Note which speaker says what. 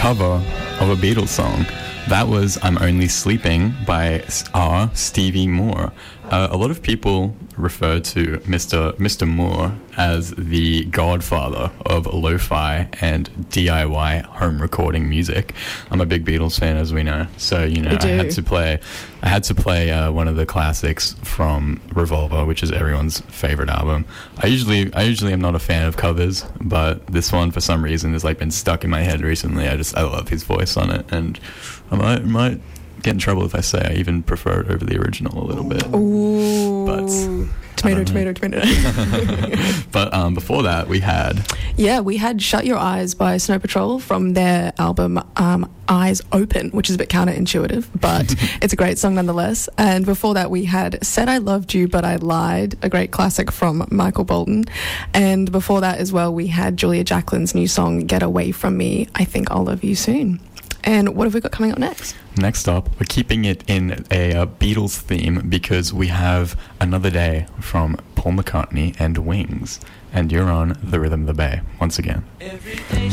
Speaker 1: cover of a Beatles song. That was I'm Only Sleeping by Stevie Moore. A lot of people refer to Mr. Moore as the godfather of lo-fi and DIY home recording music. I'm a big Beatles fan, as we know. So, I had to play one of the classics from Revolver, which is everyone's favorite album. I usually am not a fan of covers, but this one for some reason has been stuck in my head recently. I love his voice on it, and I might get in trouble if I say I even prefer it over the original a little bit.
Speaker 2: Ooh.
Speaker 1: But
Speaker 2: tomato.
Speaker 1: But before that, we had
Speaker 2: Shut Your Eyes by Snow Patrol from their album Eyes Open, which is a bit counterintuitive, but it's a great song nonetheless. And before that, we had Said I Loved You But I Lied, a great classic from Michael Bolton. And before that as well, we had Julia Jacquelin's new song Get Away From Me, I Think I'll Love You Soon. And what have we got coming up next?
Speaker 1: Next up, we're keeping it in a Beatles theme because we have Another Day from Paul McCartney and Wings. And you're on The Rhythm of the Bay once again.
Speaker 3: Every day